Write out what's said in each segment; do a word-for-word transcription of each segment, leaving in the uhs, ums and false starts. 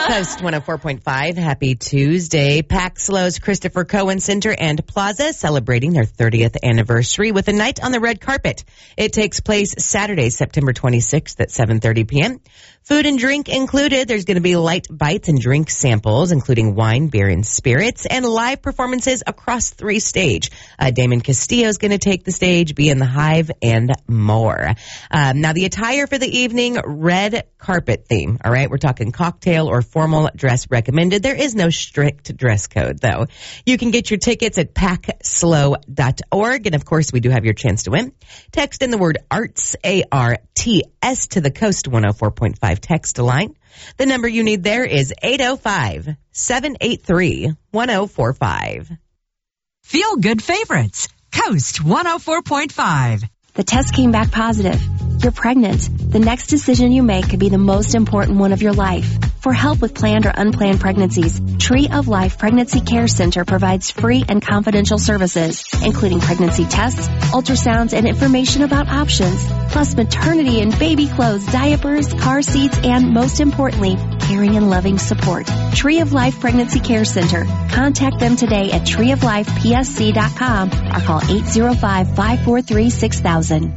Coast one oh four point five. Happy Tuesday. Paxlo's Christopher Cohen Center and Plaza celebrating their thirtieth anniversary with a night on the red carpet. It takes place Saturday, September twenty-sixth at seven thirty p.m. Food and drink included. There's going to be light bites and drink samples, including wine, beer, and spirits, and live performances across three stage. Uh, Damon Castillo is going to take the stage, be in the Hive, and more. Um, now, the attire for the evening, red carpet theme. All right, we're talking cocktail or formal dress recommended. There is no strict dress code, though. You can get your tickets at pack slow dot org, and of course, we do have your chance to win. Text in the word ARTS, A R T S, to the Coast one oh four point five text line. The number you need there is eight oh five, seven eight three, one oh four five. Feel good favorites. Coast one oh four point five. The test came back positive. You're pregnant. The next decision you make could be the most important one of your life. For help with planned or unplanned pregnancies, Tree of Life Pregnancy Care Center provides free and confidential services, including pregnancy tests, ultrasounds, and information about options, plus maternity and baby clothes, diapers, car seats, and most importantly, caring and loving support. Tree of Life Pregnancy Care Center. Contact them today at tree of life p s c dot com or call eight oh five, five four three, six thousand.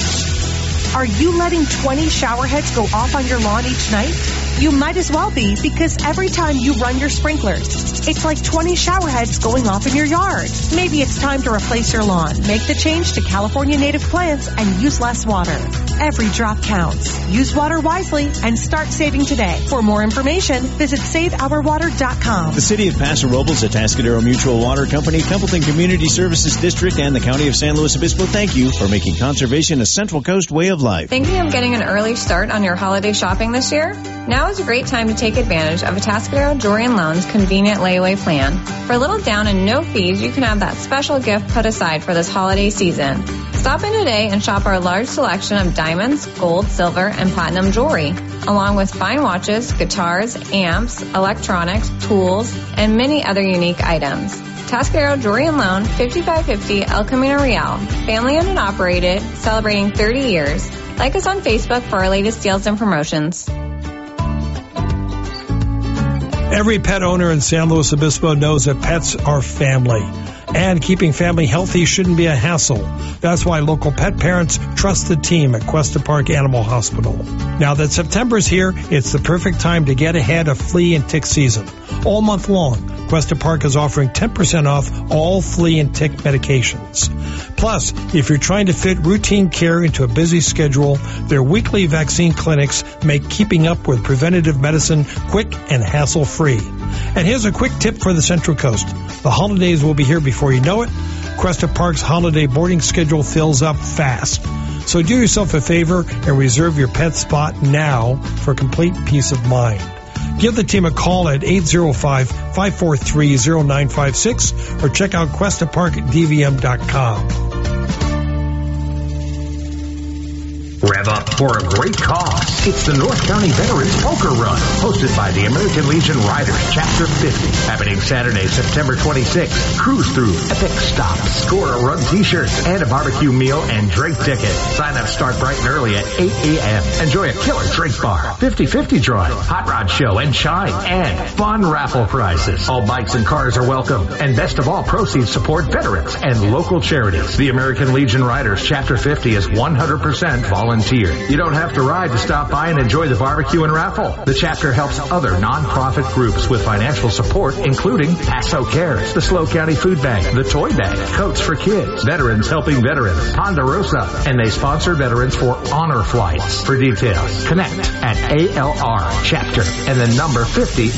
Are you letting twenty shower heads go off on your lawn each night? You might as well be, because every time you run your sprinklers, it's like twenty shower heads going off in your yard. Maybe it's time to replace your lawn. Make the change to California native plants and use less water. Every drop counts. Use water wisely and start saving today. For more information, visit save our water dot com. The City of Paso Robles, Atascadero Mutual Water Company, Templeton Community Services District, and the County of San Luis Obispo thank you for making conservation a Central Coast way of life. Thinking of getting an early start on your holiday shopping this year? Now is a great time to take advantage of Atascadero Jewelry and Loan's convenient layaway plan. For a little down and no fees, you can have that special gift put aside for this holiday season. Stop in today and shop our large selection of diamonds, gold, silver, and platinum jewelry, along with fine watches, guitars, amps, electronics, tools, and many other unique items. Atascadero Jewelry and Loan, fifty-five fifty El Camino Real, family owned and operated, celebrating thirty years. Like us on Facebook for our latest deals and promotions. Every pet owner in San Luis Obispo knows that pets are family. And keeping family healthy shouldn't be a hassle. That's why local pet parents trust the team at Cuesta Park Animal Hospital. Now that September's here, it's the perfect time to get ahead of flea and tick season. All month long, Cuesta Park is offering ten percent off all flea and tick medications. Plus, if you're trying to fit routine care into a busy schedule, their weekly vaccine clinics make keeping up with preventative medicine quick and hassle-free. And here's a quick tip for the Central Coast. The holidays will be here before you know it. Cuesta Park's holiday boarding schedule fills up fast. So do yourself a favor and reserve your pet spot now for complete peace of mind. Give the team a call at eight oh five, five four three, oh nine five six or check out cuesta park d v m dot com. Rev up for a great cause. It's the North County Veterans Poker Run, hosted by the American Legion Riders, Chapter fifty, happening Saturday, September twenty-sixth. Cruise through epic stops, score a run t-shirt, and a barbecue meal and drink ticket. Sign-ups start bright and early at eight a.m. Enjoy a killer drink bar, fifty-fifty drawing, hot rod show and shine, and fun raffle prizes. All bikes and cars are welcome, and best of all, proceeds support veterans and local charities. The American Legion Riders, Chapter fifty is one hundred percent volunteer. You don't have to ride to stop by and enjoy the barbecue and raffle. The chapter helps other nonprofit groups with financial support, including Paso Cares, the SLO County Food Bank, the Toy Bank, Coats for Kids, Veterans Helping Veterans, Ponderosa, and they sponsor veterans for honor flights. For details, connect at A L R Chapter and the number fifty